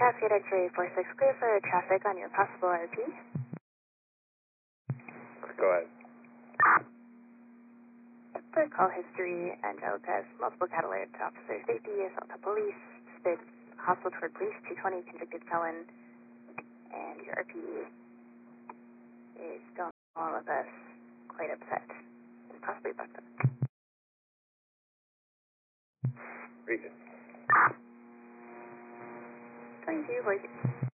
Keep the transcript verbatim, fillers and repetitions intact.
Cascade X-ray four six, clear for traffic on your possible R P. Go ahead. For call history, Angelica has multiple catalytic to officer safety, assault to police, spit, hostile toward police, two twenty, convicted felon, and your R P is still all of us quite upset and possibly bucked up. Reason. twenty-two, voice.